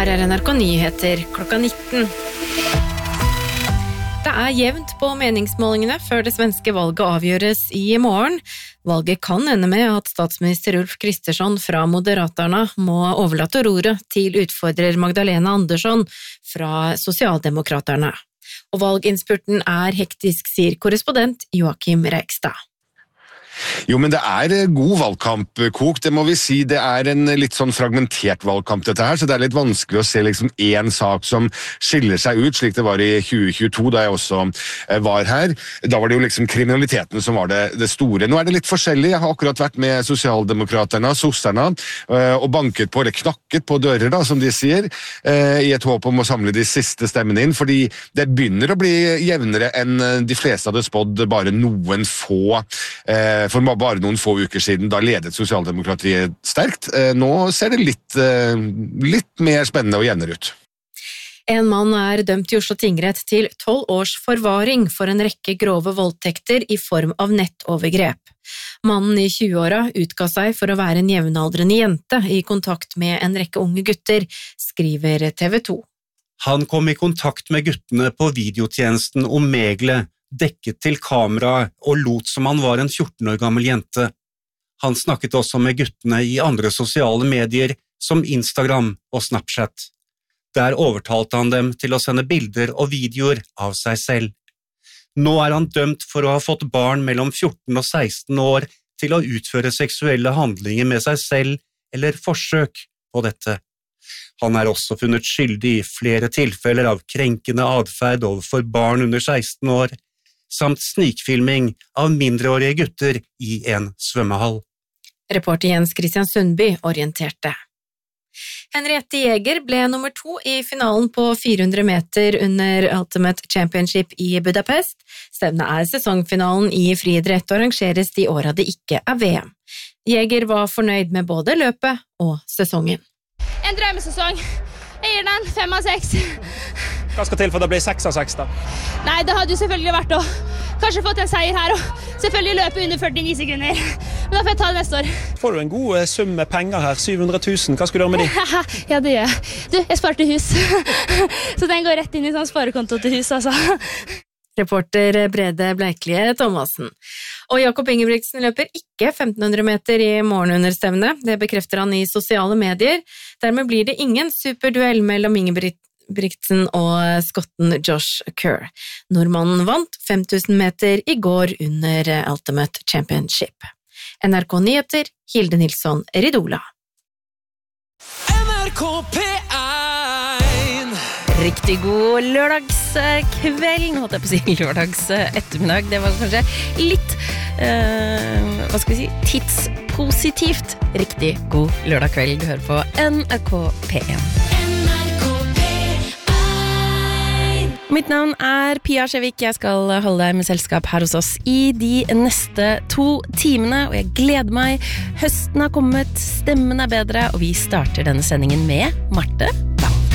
Her NRK Nyheter klokka 19. Det jevnt på meningsmålingene før det svenske valget avgjøres i morgen. Valget kan ende med at statsminister Ulf Kristersson fra Moderaterna må overlate roret til utfordrer Magdalena Andersson fra Socialdemokraterna. Og valginnspurten hektisk, sier korrespondent Joachim Reikstad. Jo, men det god valgkampkok, det må vi si. Det en litt sånn fragmentert valgkamp dette her, så det litt vanskelig å se liksom en sak som skiller seg ut, slik det var i 2022, da jeg også var her. Da var det jo liksom kriminaliteten som var det store. Nå det litt forskjellig. Jeg har akkurat vært med Socialdemokraterna, sosserne, og banket på, eller knakket på dører, da, som de sier, i et håp om å samle de siste stemmene inn, fordi det begynner å bli jevnere enn de fleste hadde spådd bare noen få for bare noen få uker siden, da ledet Sosialdemokratiet sterkt. Nå ser det litt mer spennende og jevnere ut. En mann dømt i Oslo tingrett til 12 års forvaring for en rekke grove voldtekter i form av nettovergrep. Mannen i 20-åra utga seg for å være en jevnaldrende jente i kontakt med en rekke unge gutter, skriver TV 2. Han kom i kontakt med guttene på videotjenesten Omegle, dekket til kamera og lot som han var en 14 år gammel jente. Han snakket også med guttene i andre sosiale medier som Instagram og Snapchat. Der overtalte han dem til å sende bilder og videoer av seg selv. Nå han dømt for å ha fått barn mellom 14 og 16 år til å utføre seksuelle handlinger med seg selv eller forsøk på dette. Han også funnet skyldig i flere tilfeller av krenkende adferd overfor barn under 16 år, samt snikfilming av mindreårige gutter i en svømmehall. Reporter Jens Christian Sundby orienterte. Henriette Jäger ble nummer 2 i finalen på 400 meter under Ultimate Championship i Budapest. Stevnet sesongfinalen i friidrett og arrangeres de åra det ikke VM. Jäger var fornøyd med både løpet og sesongen. En drømmesesong. Jeg gir den 5 av 6. Hva skal til for det blir 6 av 6 da? Nei, det hadde jo selvfølgelig vært å kanskje fått en seier her og selvfølgelig løpe under 49 sekunder. Men da får jeg ta det neste år. Får du en god sum med penger her, 700 000, hva skal du gjøre med de? Ja, det gjør jeg. Du, jeg sparte hus. Så den går rett inn i sånn sparekonto til hus, altså. Reporter Brede Bleiklige Thomasen. Og Jakob Ingebrigtsen løper ikke 1500 meter i morgen under stevnet. Det bekrefter han i sosiale medier. Dermed blir det ingen superduell mellom Ingebrigtsen og skotten Josh Kerr. Nordmannen vant 5000 meter i går under Ultimate Championship. NRK Nyheter, Hilde Nilsson, Ridola. NRK P1 Riktig god lørdagskveld, holdt jeg på å si lørdags ettermiddag. Det var kanskje litt, hva skal vi si, tidspositivt. Riktig god lørdagskveld, du hører på NRK P1. Mitt navn Pia Skjevik, jeg skal holde deg med selskap her hos oss i de neste 2 timene, og jeg gleder meg. Høsten har kommet, stemmen bedre, og vi starter denne sendingen med Marte